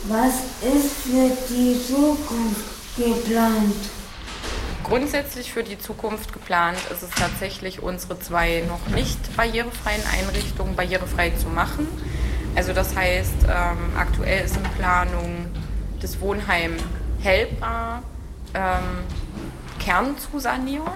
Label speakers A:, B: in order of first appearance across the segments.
A: Was ist für die Zukunft geplant?
B: Grundsätzlich für die Zukunft geplant ist es tatsächlich, unsere 2 noch nicht barrierefreien Einrichtungen barrierefrei zu machen. Also das heißt, aktuell ist in Planung das Wohnheim Hellbra Kern zu sanieren.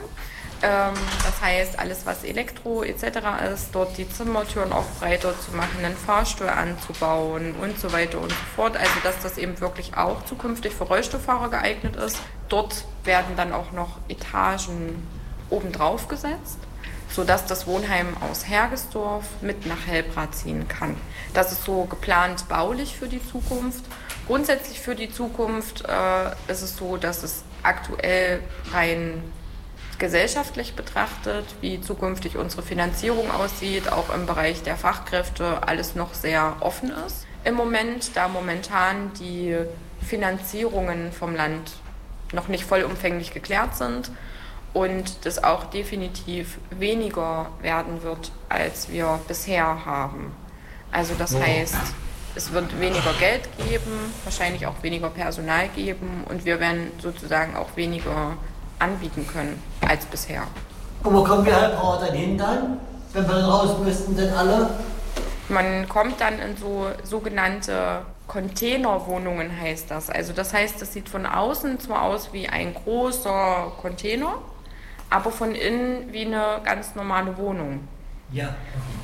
B: Das heißt, alles was Elektro etc. ist, dort die Zimmertüren auch breiter zu machen, einen Fahrstuhl anzubauen und so weiter und so fort. Also dass das eben wirklich auch zukünftig für Rollstuhlfahrer geeignet ist. Dort werden dann auch noch Etagen obendrauf gesetzt, sodass das Wohnheim aus Hergesdorf mit nach Hellbra ziehen kann. Das ist so geplant baulich für die Zukunft. Grundsätzlich für die Zukunft ist es so, dass es aktuell rein gesellschaftlich betrachtet, wie zukünftig unsere Finanzierung aussieht, auch im Bereich der Fachkräfte, alles noch sehr offen ist. Im Moment, da momentan die Finanzierungen vom Land noch nicht vollumfänglich geklärt sind und das auch definitiv weniger werden wird, als wir bisher haben. Also das heißt, es wird weniger Geld geben, wahrscheinlich auch weniger Personal geben und wir werden sozusagen auch weniger anbieten können als bisher.
C: Und wo kommen wir halt dann hin dann, wenn wir raus müssten denn alle?
B: Man kommt dann in so sogenannte Containerwohnungen, heißt das. Also das heißt, das sieht von außen zwar aus wie ein großer Container, aber von innen wie eine ganz normale Wohnung.
C: Ja.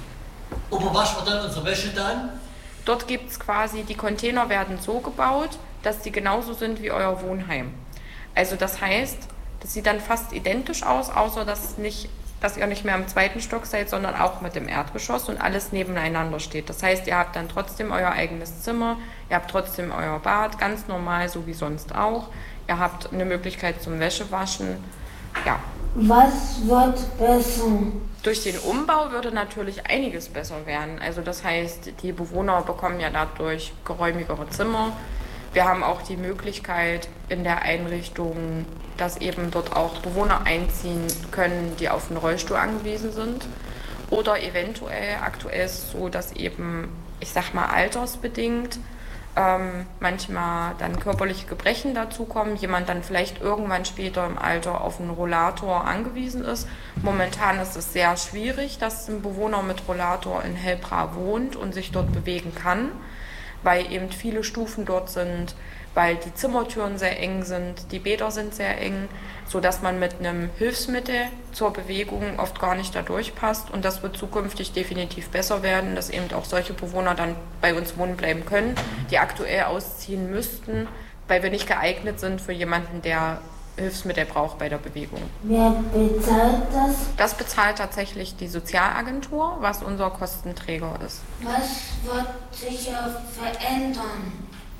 C: Und wo waschen wir dann unsere Wäsche dann?
B: Dort gibt es quasi, die Container werden so gebaut, dass die genauso sind wie euer Wohnheim. Also das heißt, das sieht dann fast identisch aus, außer dass ihr nicht mehr im 2. Stock seid, sondern auch mit dem Erdgeschoss und alles nebeneinander steht. Das heißt, ihr habt dann trotzdem euer eigenes Zimmer, ihr habt trotzdem euer Bad, ganz normal, so wie sonst auch. Ihr habt eine Möglichkeit zum Wäschewaschen, ja.
A: Was wird besser?
B: Durch den Umbau würde natürlich einiges besser werden. Also das heißt, die Bewohner bekommen ja dadurch geräumigere Zimmer. Wir haben auch die Möglichkeit in der Einrichtung, dass eben dort auch Bewohner einziehen können, die auf einen Rollstuhl angewiesen sind. Oder eventuell, aktuell ist es so, dass eben, ich sag mal, altersbedingt manchmal dann körperliche Gebrechen dazukommen, jemand dann vielleicht irgendwann später im Alter auf einen Rollator angewiesen ist. Momentan ist es sehr schwierig, dass ein Bewohner mit Rollator in Hellbra wohnt und sich dort bewegen kann, weil eben viele Stufen dort sind, weil die Zimmertüren sehr eng sind, die Bäder sind sehr eng, sodass man mit einem Hilfsmittel zur Bewegung oft gar nicht da durchpasst. Und das wird zukünftig definitiv besser werden, dass eben auch solche Bewohner dann bei uns wohnen bleiben können, die aktuell ausziehen müssten, weil wir nicht geeignet sind für jemanden, der Hilfsmittel braucht bei der Bewegung.
A: Wer bezahlt das?
B: Das bezahlt tatsächlich die Sozialagentur, was unser Kostenträger ist.
A: Was wird sich verändern?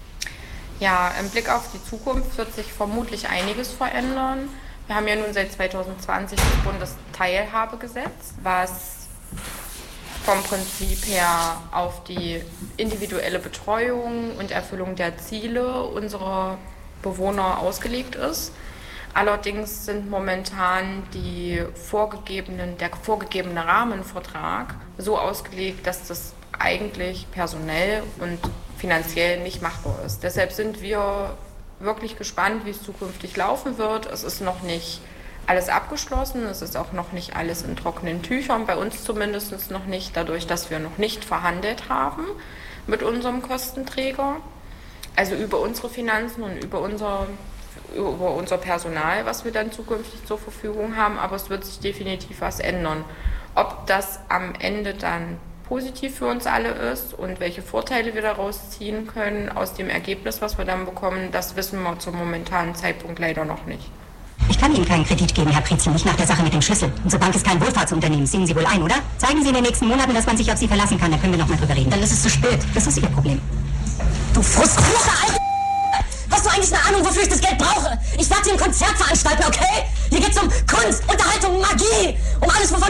B: Ja, im Blick auf die Zukunft wird sich vermutlich einiges verändern. Wir haben ja nun seit 2020 das Bundesteilhabegesetz, was vom Prinzip her auf die individuelle Betreuung und Erfüllung der Ziele unserer Bewohner ausgelegt ist. Allerdings sind momentan der vorgegebene Rahmenvertrag so ausgelegt, dass das eigentlich personell und finanziell nicht machbar ist. Deshalb sind wir wirklich gespannt, wie es zukünftig laufen wird. Es ist noch nicht alles abgeschlossen, es ist auch noch nicht alles in trockenen Tüchern, bei uns zumindest noch nicht, dadurch, dass wir noch nicht verhandelt haben mit unserem Kostenträger, also über unsere Finanzen und über unser Personal, was wir dann zukünftig zur Verfügung haben, aber es wird sich definitiv was ändern. Ob das am Ende dann positiv für uns alle ist und welche Vorteile wir daraus ziehen können aus dem Ergebnis, was wir dann bekommen, das wissen wir zum momentanen Zeitpunkt leider noch nicht.
D: Ich kann Ihnen keinen Kredit geben, Herr Prizi, nicht nach der Sache mit dem Schlüssel. Unsere Bank ist kein Wohlfahrtsunternehmen, sehen Sie wohl ein, oder? Zeigen Sie in den nächsten Monaten, dass man sich auf Sie verlassen kann, dann können wir noch mal drüber reden. Dann ist es zu spät. Das ist Ihr Problem. Du frustrierter Alte! Hast du eigentlich eine Ahnung, wofür ich das Geld brauche? Ich werde hier ein Konzert veranstalten, okay? Hier geht's um Kunst, Unterhaltung, Magie, um alles, wovon